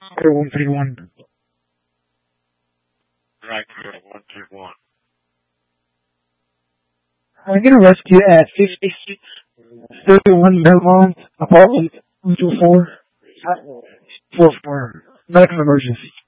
Clear 131. Right, clear 131. I'm going to rescue at 5031 Belmont, apartment 224. 44. Medical emergency.